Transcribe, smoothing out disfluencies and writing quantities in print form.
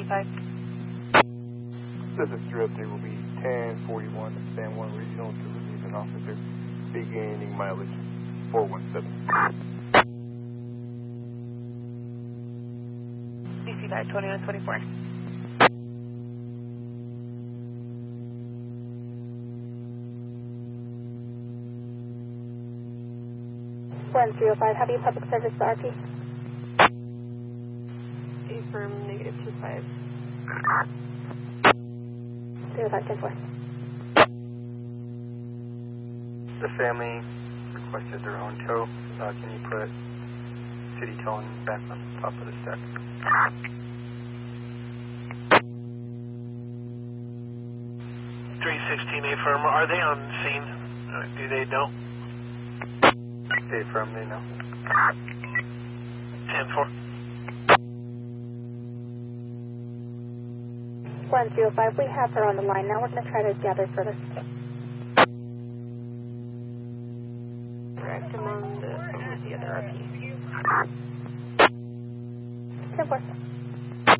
side. This is 303 will be 1041 to San Juan Regional to relieve an officer beginning mileage 417. DC 92124. 105, have you public service to RP? Affirm -25. 0510-4. The family requested their own tow. Can you put city towing back on top of the stack? Affirm. Are they on scene? Do they know? They affirm, they know. 10-4. 105, we have her on the line now. We're going to try to gather further. Correct, I'm on the other RP. 10-4.